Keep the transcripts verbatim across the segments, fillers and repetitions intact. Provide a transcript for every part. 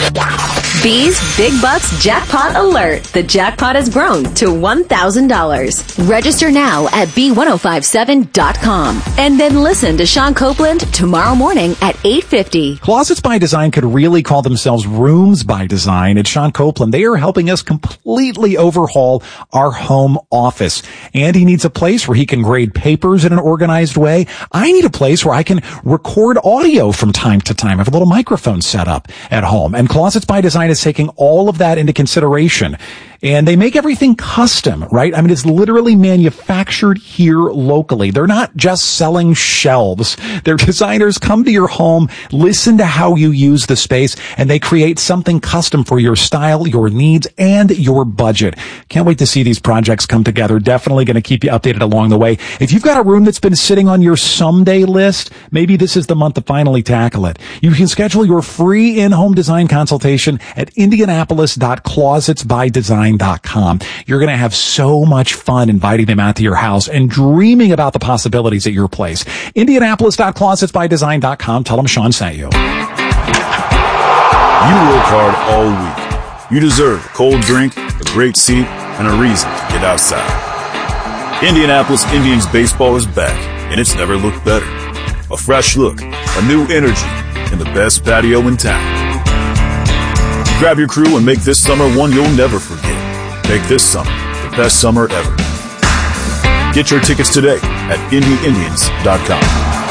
Bees Big Bucks Jackpot Alert. The jackpot has grown to one thousand dollars. Register now at B ten fifty-seven dot com. And then listen to Sean Copeland tomorrow morning at eight fifty. Closets by Design could really call themselves Rooms by Design. It's Sean Copeland. They are helping us completely overhaul our home office. Andy needs a place where he can grade papers in an organized way. I need a place where I can record audio from time to time. I have a little microphone set up at home. And Closets by Design is taking all of that into consideration. And they make everything custom, right? I mean, it's literally manufactured here locally. They're not just selling shelves. Their designers come to your home, listen to how you use the space, and they create something custom for your style, your needs, and your budget. Can't wait to see these projects come together. Definitely going to keep you updated along the way. If you've got a room that's been sitting on your someday list, maybe this is the month to finally tackle it. You can schedule your free in-home design consultation at indianapolis dot closets by design dot com. You're going to have so much fun inviting them out to your house and dreaming about the possibilities at your place. indianapolis dot closets by design dot com. Tell them Sean sent you. You work hard all week. You deserve a cold drink, a great seat, and a reason to get outside. Indianapolis Indians baseball is back, and it's never looked better. A fresh look, a new energy, and the best patio in town. Grab your crew and make this summer one you'll never forget. Make this summer the best summer ever. Get your tickets today at indy indians dot com.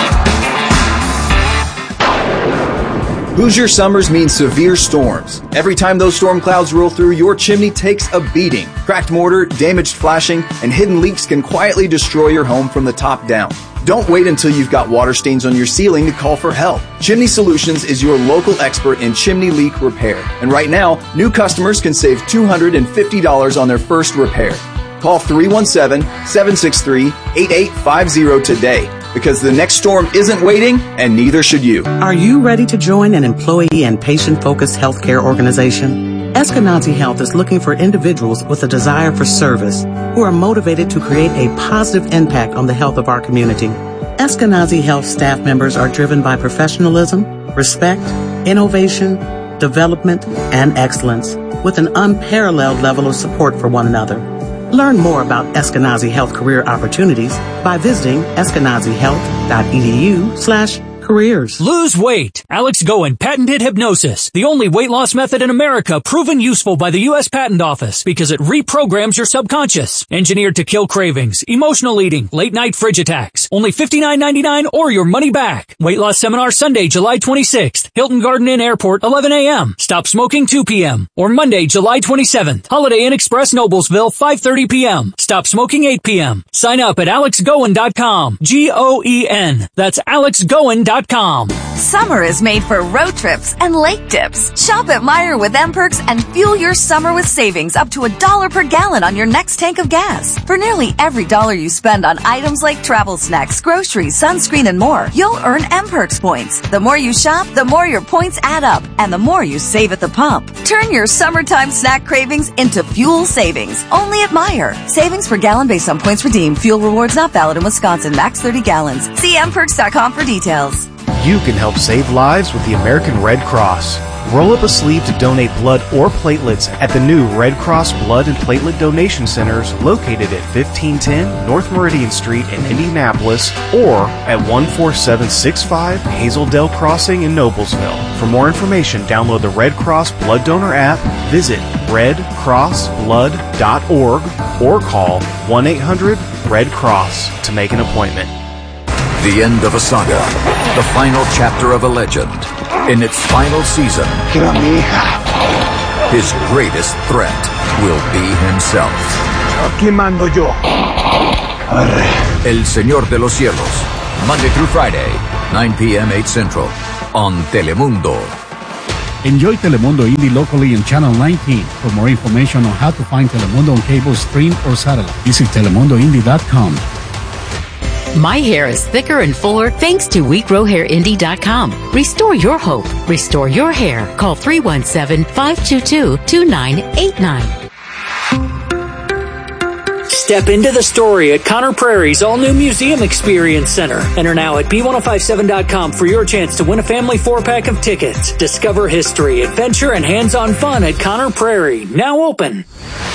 Hoosier summers mean severe storms. Every time those storm clouds roll through, your chimney takes a beating. Cracked mortar, damaged flashing, and hidden leaks can quietly destroy your home from the top down. Don't wait until you've got water stains on your ceiling to call for help. Chimney Solutions is your local expert in chimney leak repair. And right now, new customers can save two hundred fifty dollars on their first repair. Call three one seven, seven six three, eight eight five zero today, because the next storm isn't waiting, and neither should you. Are you ready to join an employee and patient-focused healthcare organization? Eskenazi Health is looking for individuals with a desire for service who are motivated to create a positive impact on the health of our community. Eskenazi Health staff members are driven by professionalism, respect, innovation, development, and excellence, with an unparalleled level of support for one another. Learn more about Eskenazi Health career opportunities by visiting eskenazi health dot e d u slash careers. Lose weight. Alex Goen, patented hypnosis. The only weight loss method in America proven useful by the U S Patent Office because it reprograms your subconscious. Engineered to kill cravings, emotional eating, late night fridge attacks. Only fifty-nine ninety-nine or your money back. Weight loss seminar Sunday, July twenty-sixth. Hilton Garden Inn Airport, eleven a.m. Stop smoking, two p.m. Or Monday, July twenty-seventh. Holiday Inn Express, Noblesville, five thirty p.m. Stop smoking, eight p.m. Sign up at alex goen dot com. G O E N. That's alex goen dot com. Summer is made for road trips and lake dips. Shop at Meijer with M Perks and fuel your summer with savings up to a dollar per gallon on your next tank of gas. For nearly every dollar you spend on items like travel snacks, groceries, sunscreen, and more, you'll earn M Perks points. The more you shop, the more your points add up, and the more you save at the pump. Turn your summertime snack cravings into fuel savings. Only at Meijer. Savings per gallon based on points redeemed. Fuel rewards not valid in Wisconsin. Max thirty gallons. See m perks dot com for details. You can help save lives with the American Red Cross. Roll up a sleeve to donate blood or platelets at the new Red Cross Blood and Platelet Donation Centers located at fifteen ten North Meridian Street in Indianapolis or at one four seven six five Hazeldale Crossing in Noblesville. For more information, download the Red Cross Blood Donor app, visit red cross blood dot org, or call one eight hundred red cross to make an appointment. The end of a saga, the final chapter of a legend. In its final season, his greatest threat will be himself. Aquí mando yo. El Señor de los Cielos, Monday through Friday, nine p.m. eight Central, on Telemundo. Enjoy Telemundo Indie locally in Channel nineteen. For more information on how to find Telemundo on cable, stream, or satellite, visit telemundo indie dot com. My hair is thicker and fuller thanks to we grow hair indie dot com. Restore your hope. Restore your hair. Call three one seven, five two two, two nine eight nine. Step into the story at Conner Prairie's all-new Museum Experience Center. Enter now at B ten fifty-seven dot com for your chance to win a family four-pack of tickets. Discover history, adventure, and hands-on fun at Conner Prairie. Now open.